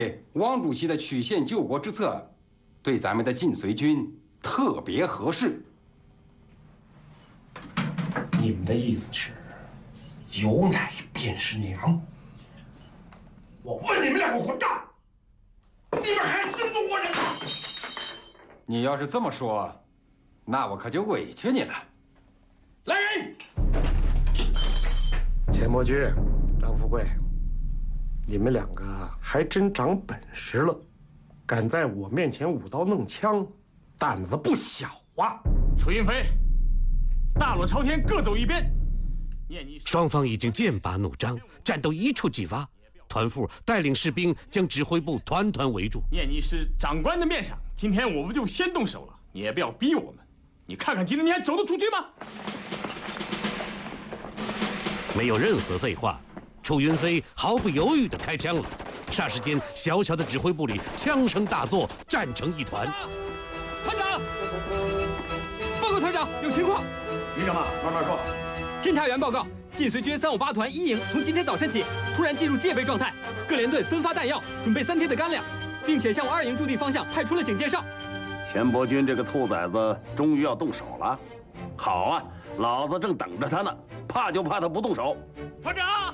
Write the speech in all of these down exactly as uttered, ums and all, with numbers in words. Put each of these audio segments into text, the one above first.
汪主席的曲线救国之策，对咱们的晋绥军特别合适。 你们的意思是，有奶便是娘？我问你们两个混账，你们还是中国人吗？ 你要是这么说，那我可就委屈你了。 来人！ 钱伯钧、张富贵，你们两个还真长本事了，敢在我面前舞刀弄枪，胆子不小啊！ 楚云飞，大罗朝天，各走一边。 双方已经剑拔弩张，战斗一触即发。团副带领士兵将指挥部团团围住。 念你是长官的面上，今天我们就先动手了，你也不要逼我们。你看看今天你还走得出去吗？ 没有任何废话，楚云飞毫不犹豫地开枪了。霎时间，小小的指挥部里枪声大作，战成一团。 团长，报告团长，有情况。 急什么？慢慢说。 侦察员报告，晋绥军三五八团一营从今天早晨起突然进入戒备状态，各连队分发弹药，准备三天的干粮，并且向我二营驻地方向派出了警戒哨。 钱伯钧这个兔崽子终于要动手了，好啊，老子正等着他呢，怕就怕他不动手。 团长，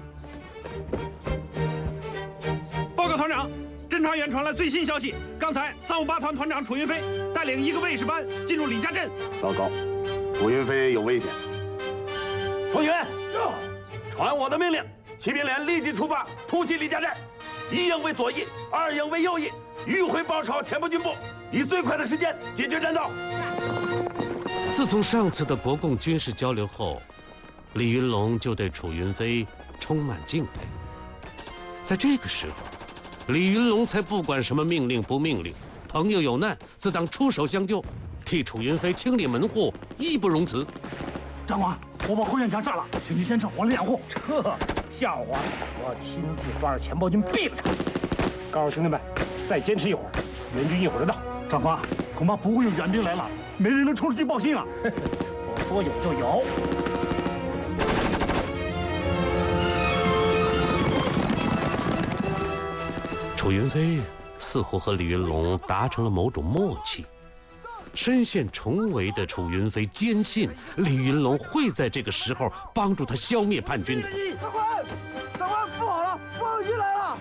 报告团长，侦察员传来最新消息，刚才三五八团团长楚云飞带领一个卫士班进入李家镇。 糟糕，楚云飞有危险。同学，传我的命令，骑兵连立即出发，突袭李家镇。一营为左翼，二营为右翼，迂回包抄前部军部，以最快的时间解决战斗。 自从上次的国共军事交流后，李云龙就对楚云飞充满敬佩。在这个时候，李云龙才不管什么命令不命令，朋友有难自当出手相救，替楚云飞清理门户，义不容辞。 长官，我把后院墙炸了，请您先撤，我来掩护。 撤？笑话！我亲自抓着钱伯钧毙了他。告诉兄弟们，再坚持一会儿，援军一会儿就到。 长官，恐怕不会有援兵来了，没人能冲出去报信啊。 我说有就有。 楚云飞似乎和李云龙达成了某种默契。身陷重围的楚云飞坚信李云龙会在这个时候帮助他消灭叛军的。 长官，长官，不好了，叛军来了！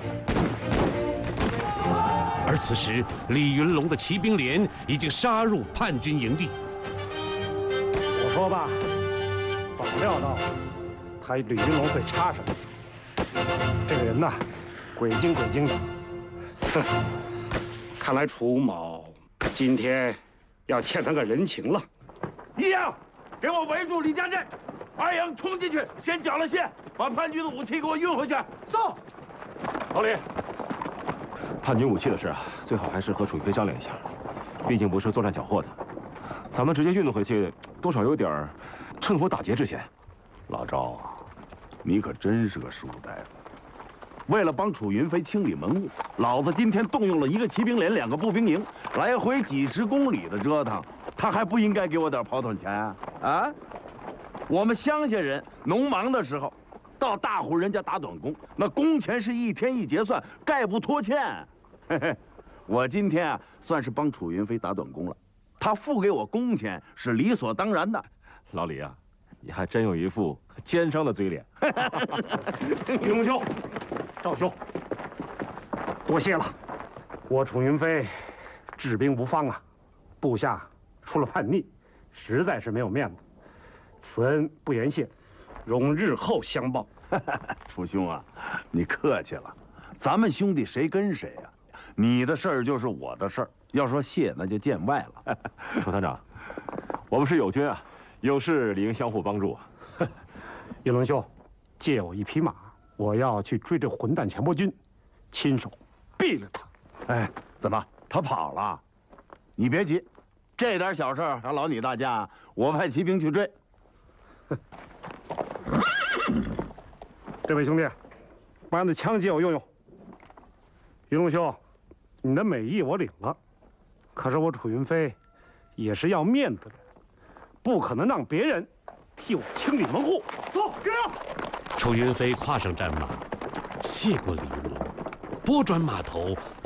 而此时，李云龙的骑兵连已经杀入叛军营地。 我说吧，早料到他李云龙会插手。这个人呐，鬼精鬼精的。哼，看来楚武某今天要欠他个人情了。 一营，给我围住李家镇；二营冲进去，先缴了械，把叛军的武器给我运回去。 是。 老李，叛军武器的事啊，最好还是和楚云飞商量一下，毕竟不是作战缴获的，咱们直接运回去，多少有点趁火打劫之嫌。 老赵啊，你可真是个书呆子。为了帮楚云飞清理门户，老子今天动用了一个骑兵连、两个步兵营，来回几十公里的折腾，他还不应该给我点跑腿钱啊？啊！我们乡下人农忙的时候，到大户人家打短工，那工钱是一天一结算，概不拖欠。嘿嘿，我今天啊，算是帮楚云飞打短工了，他付给我工钱是理所当然的。 老李啊，你还真有一副奸商的嘴脸。 李龙兄，赵兄，多谢了。我楚云飞治兵无方啊，部下出了叛逆，实在是没有面子，此恩不言谢，容日后相报。 楚兄啊，你客气了，咱们兄弟谁跟谁啊？你的事儿就是我的事儿，要说谢那就见外了。 楚团长，我们是友军啊，有事理应相互帮助啊。 叶龙兄，借我一匹马，我要去追这混蛋钱伯钧，亲手毙了他。 哎，怎么他跑了？你别急，这点小事还劳你大驾，我派骑兵去追。 这位兄弟，把你的枪借我用用。云龙兄，你的美意我领了，可是我楚云飞也是要面子的，不可能让别人替我清理门户。走，跟上！ 楚云飞跨上战马，谢过李云龙， 拨转马头。